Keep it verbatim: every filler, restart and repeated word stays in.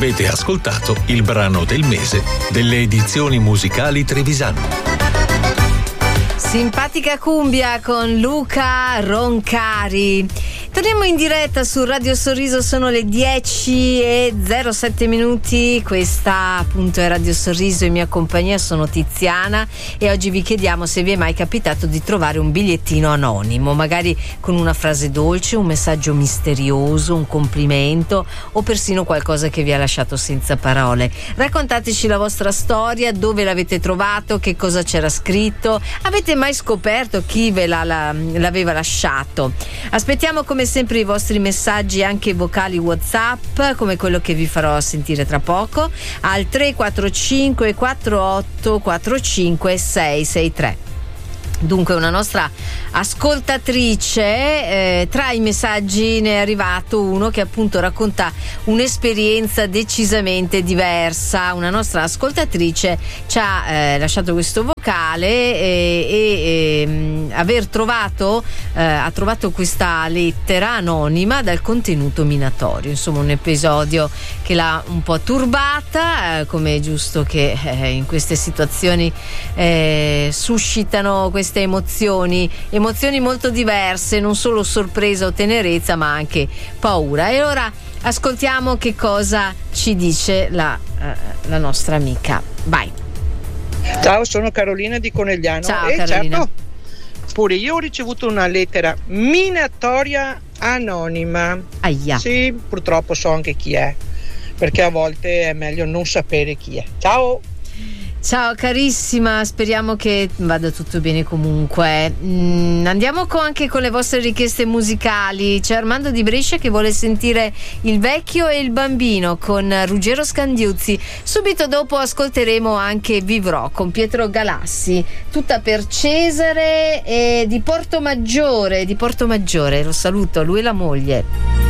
Avete ascoltato il brano del mese delle edizioni musicali Trevisano. Simpatica cumbia con Luca Roncari. Torniamo in diretta su Radio Sorriso, sono le dieci e zero sette minuti. Questa appunto è Radio Sorriso, in mia compagnia sono Tiziana e oggi vi chiediamo se vi è mai capitato di trovare un bigliettino anonimo, magari con una frase dolce, un messaggio misterioso, un complimento o persino qualcosa che vi ha lasciato senza parole. Raccontateci la vostra storia, dove l'avete trovato, che cosa c'era scritto, avete mai scoperto chi ve la, la, l'aveva lasciato. Aspettiamo come sempre i vostri messaggi anche vocali WhatsApp, come quello che vi farò sentire tra poco, al tre quattro cinque quattro otto quattro cinque sei sei tre. Dunque una nostra ascoltatrice, eh, tra i messaggi ne è arrivato uno che appunto racconta un'esperienza decisamente diversa. Una nostra ascoltatrice ci ha eh, lasciato questo vocale e, e, e aver trovato eh, ha trovato questa lettera anonima dal contenuto minatorio, insomma un episodio che l'ha un po' turbata, eh, come è giusto che eh, in queste situazioni eh, suscitano queste emozioni emozioni molto diverse, non solo sorpresa o tenerezza ma anche paura. E ora ascoltiamo che cosa ci dice la, uh, la nostra amica. Vai. Ciao, sono Carolina di Conegliano. Ciao e Carolina. Certo, pure io ho ricevuto una lettera minatoria anonima. Aia. Sì, purtroppo so anche chi è, perché a volte è meglio non sapere chi è. Ciao. Ciao carissima, speriamo che vada tutto bene comunque. Mm, andiamo con, anche con le vostre richieste musicali. C'è Armando di Brescia che vuole sentire Il vecchio e il bambino con Ruggero Scandiuzzi. Subito dopo ascolteremo anche Vivrò con Pietro Galassi. Tutta per Cesare e di Porto Maggiore, di Porto Maggiore. Lo saluto, lui e la moglie.